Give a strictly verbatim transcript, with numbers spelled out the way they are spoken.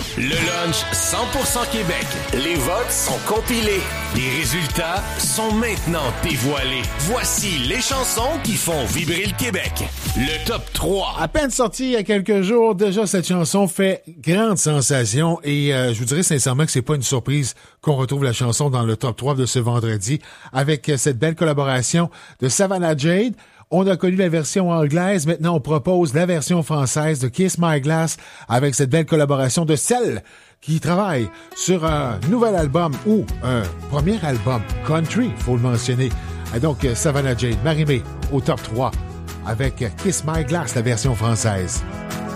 Le lunch cent pour cent Québec. Les votes sont compilés. Les résultats sont maintenant dévoilés. Voici les chansons qui font vibrer le Québec. Le top trois. À peine sorti il y a quelques jours, déjà cette chanson fait grande sensation et euh, je vous dirais sincèrement que c'est pas une surprise qu'on retrouve la chanson dans le top trois de ce vendredi avec euh, cette belle collaboration de Savannah Jade. On a connu la version anglaise, maintenant on propose la version française de Kiss My Glass avec cette belle collaboration de celle qui travaille sur un nouvel album ou un premier album country, faut le mentionner. Et donc Savannah Jade, Marie-Mé au top trois avec Kiss My Glass, la version française.